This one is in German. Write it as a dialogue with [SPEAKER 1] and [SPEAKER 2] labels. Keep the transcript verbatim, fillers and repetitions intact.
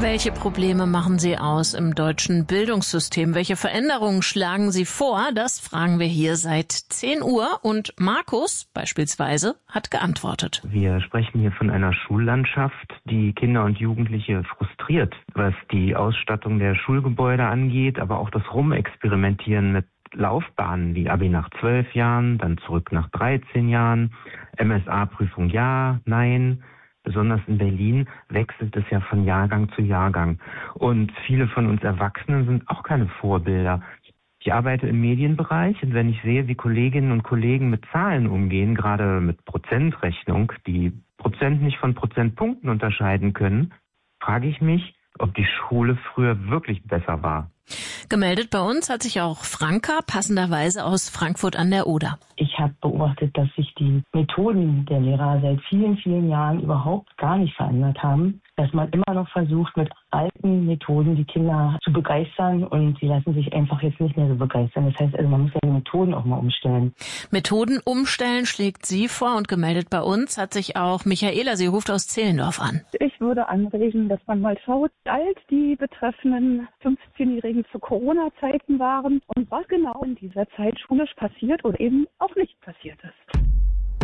[SPEAKER 1] Welche Probleme machen Sie aus im deutschen Bildungssystem? Welche Veränderungen schlagen Sie vor? Das fragen wir hier seit zehn Uhr und Markus beispielsweise hat geantwortet.
[SPEAKER 2] Wir sprechen hier von einer Schullandschaft, die Kinder und Jugendliche frustriert, was die Ausstattung der Schulgebäude angeht, aber auch das Rumexperimentieren mit Laufbahnen wie Abi nach zwölf Jahren, dann zurück nach dreizehn Jahren, M S A-Prüfung ja, nein. Besonders in Berlin wechselt es ja von Jahrgang zu Jahrgang. Und viele von uns Erwachsenen sind auch keine Vorbilder. Ich arbeite im Medienbereich und wenn ich sehe, wie Kolleginnen und Kollegen mit Zahlen umgehen, gerade mit Prozentrechnung, die Prozent nicht von Prozentpunkten unterscheiden können, frage ich mich, ob die Schule früher wirklich besser war.
[SPEAKER 1] Gemeldet bei uns hat sich auch Franka, passenderweise aus Frankfurt an der Oder.
[SPEAKER 3] Ich habe beobachtet, dass sich die Methoden der Lehrer seit vielen, vielen Jahren überhaupt gar nicht verändert haben. Dass man immer noch versucht, mit alten Methoden die Kinder zu begeistern und sie lassen sich einfach jetzt nicht mehr so begeistern. Das heißt, also man muss ja die Methoden auch mal umstellen.
[SPEAKER 1] Methoden umstellen schlägt sie vor und gemeldet bei uns hat sich auch Michaela, sie ruft aus Zehlendorf an.
[SPEAKER 4] Ich würde anregen, dass man mal schaut, wie alt die betreffenden fünfzehnjährigen zu Corona-Zeiten waren und was genau in dieser Zeit schulisch passiert oder eben auch nicht passiert ist.